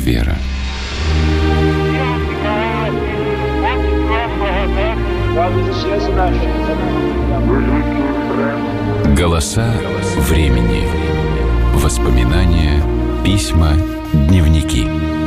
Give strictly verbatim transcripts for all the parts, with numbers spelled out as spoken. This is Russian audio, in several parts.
Вера. Голоса времени. Воспоминания, письма, дневники.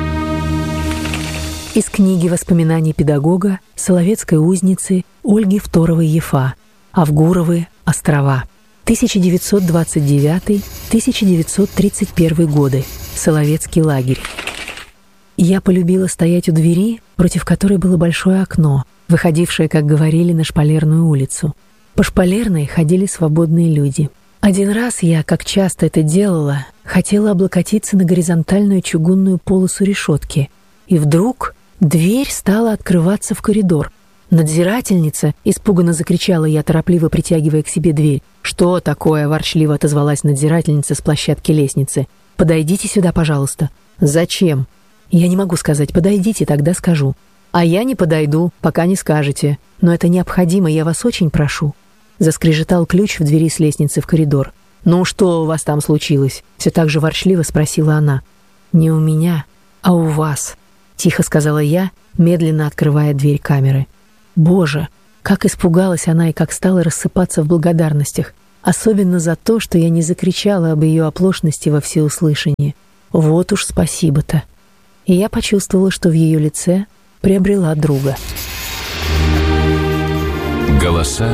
Из книги воспоминаний педагога Соловецкой узницы Ольги Второвой-Ефа «Авгуровы острова». тысяча девятьсот двадцать девятый — тысяча девятьсот тридцать первый годы. Соловецкий лагерь. Я полюбила стоять у двери, против которой было большое окно, выходившее, как говорили, на Шпалерную улицу. По Шпалерной ходили свободные люди. Один раз я, как часто это делала, хотела облокотиться на горизонтальную чугунную полосу решетки, и вдруг дверь стала открываться в коридор. «Надзирательница!» — испуганно закричала я, торопливо притягивая к себе дверь. «Что такое?» — ворчливо отозвалась надзирательница с площадки лестницы. «Подойдите сюда, пожалуйста». «Зачем?» «Я не могу сказать. Подойдите, тогда скажу». «А я не подойду, пока не скажете. Но это необходимо, я вас очень прошу». Заскрежетал ключ в двери с лестницы в коридор. «Ну, что у вас там случилось?» — все так же ворчливо спросила она. «Не у меня, а у вас», — тихо сказала я, медленно открывая дверь камеры. Боже, как испугалась она и как стала рассыпаться в благодарностях, особенно за то, что я не закричала об ее оплошности во всеуслышание. Вот уж спасибо-то. И я почувствовала, что в ее лице приобрела друга. Голоса